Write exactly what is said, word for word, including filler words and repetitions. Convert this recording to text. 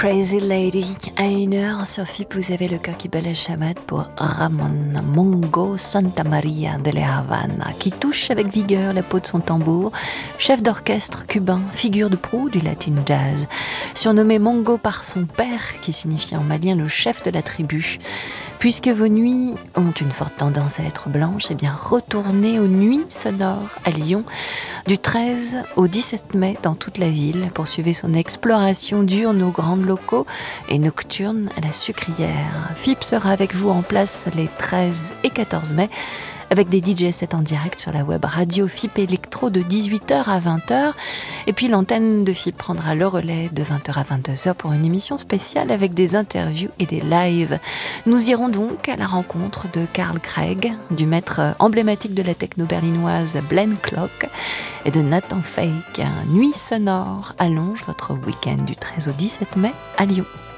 Crazy Lady. À une heure, Sophie, vous avez le cœur qui bat la chamade pour Ramon Mongo Santamaria de la Havana, qui touche avec vigueur la peau de son tambour, chef d'orchestre cubain, figure de proue du latin jazz, surnommé Mongo par son père, qui signifie en malien le chef de la tribu. Puisque vos nuits ont une forte tendance à être blanches, eh bien retournez aux Nuits Sonores à Lyon du treize au dix-sept mai dans toute la ville. Poursuivez son exploration diurne aux grands locaux et nocturne à la Sucrière. F I P sera avec vous en place les treize et quatorze mai avec des D J sets en direct sur la web radio F I P Electro de dix-huit heures à vingt heures. Et puis l'antenne de F I P prendra le relais de vingt heures à vingt-deux heures pour une émission spéciale avec des interviews et des lives. Nous irons donc à la rencontre de Carl Craig, du maître emblématique de la techno berlinoise Blen Clock et de Nathan Fake. Nuit sonore allonge votre week-end du treize au dix-sept mai à Lyon.